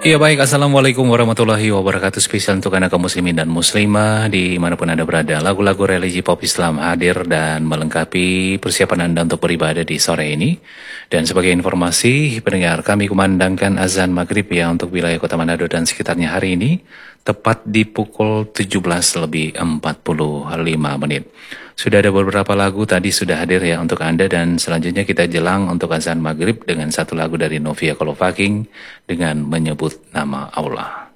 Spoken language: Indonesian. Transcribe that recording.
Iya baik, Assalamualaikum warahmatullahi wabarakatuh. Spesial untuk Anda kaum muslimin dan muslimah dimanapun Anda berada. Lagu-lagu religi pop Islam hadir dan melengkapi persiapan Anda untuk beribadah di sore ini. Dan sebagai informasi, pendengar, kami kumandangkan azan maghrib ya untuk wilayah Kota Manado dan sekitarnya hari ini, tepat di pukul 17:45. Sudah ada beberapa lagu tadi sudah hadir ya untuk Anda, dan selanjutnya kita jelang untuk azan maghrib dengan satu lagu dari Novia Kolopaking dengan menyebut nama Allah.